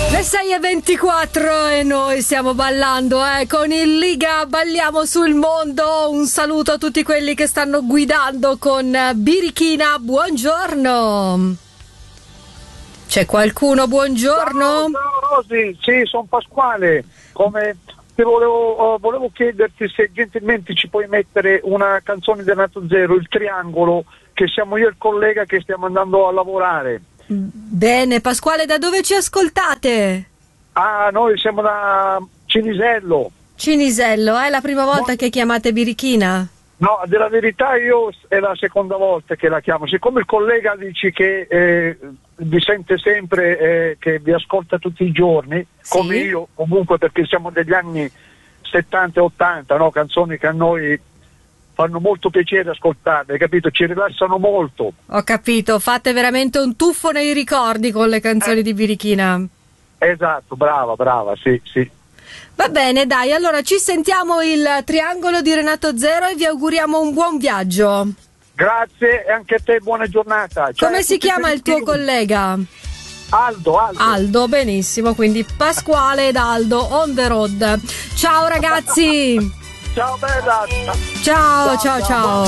Le 6:24 e noi stiamo ballando, con il Liga balliamo sul mondo. Un saluto a tutti quelli che stanno guidando con Birichina. Buongiorno. C'è qualcuno? Buongiorno. Ciao Rosy, sì, sono Pasquale. Come ti volevo chiederti se gentilmente ci puoi mettere una canzone di Renato Zero, Il Triangolo, che siamo io e il collega che stiamo andando a lavorare. Bene, Pasquale, da dove ci ascoltate? Ah, noi siamo da Cinisello. Cinisello, è la prima volta che chiamate Birichina? No, della verità io è la seconda volta che la chiamo. Siccome il collega dice che vi sente sempre, che vi ascolta tutti i giorni, sì, come io comunque, perché siamo degli anni 70 e 80, no? Canzoni che a noi fanno molto piacere ascoltarle, capito? Ci rilassano molto. Ho capito, fate veramente un tuffo nei ricordi con le canzoni di Birichina. Esatto, brava, sì. Va bene, dai, allora ci sentiamo Il Triangolo di Renato Zero e vi auguriamo un buon viaggio. Grazie e anche a te buona giornata. Come si chiama il tuo collega? Aldo. Benissimo, quindi Pasquale ed Aldo on the road. Ciao ragazzi. Ciao bella. Ciao.